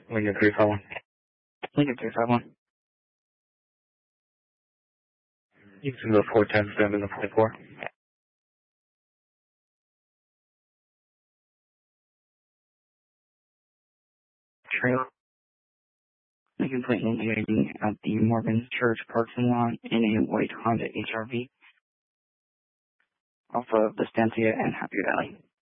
Lincoln 351. Lincoln 351. Using the 410, stand in the 44. Trailer. Lincoln Clinton waiting at the Morgan Church parking lot in a white Honda HR-V off of Estancia and Happy Valley.